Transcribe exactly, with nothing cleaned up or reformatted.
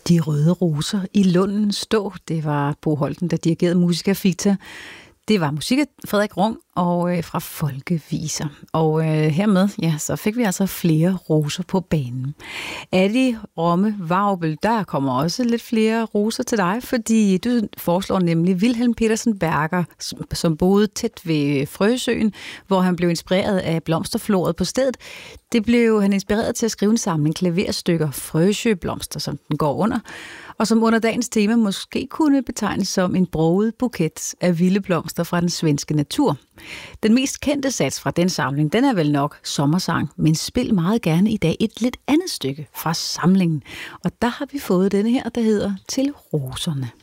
De røde roser i Lunden stå. Det var Bo Holten, der dirigerede Musica Ficta. Det var musik af Frederik Rung og øh, fra Folkeviser. Og øh, hermed, ja, så fik vi altså flere roser på banen. Adi Romme Vaubel, der kommer også lidt flere roser til dig, fordi du foreslår nemlig Wilhelm Petersen Berger, som boede tæt ved Frøsøen, hvor han blev inspireret af blomsterfloret på stedet. Det blev han inspireret til at skrive en samling klaverstykker, Frøsøblomster, som den går under, og som under dagens tema måske kunne betegnes som en broget buket af vilde blomster fra den svenske natur. Den mest kendte sats fra den samling, den er vel nok Sommersang, men spil meget gerne i dag et lidt andet stykke fra samlingen. Og der har vi fået denne her, der hedder Til roserne.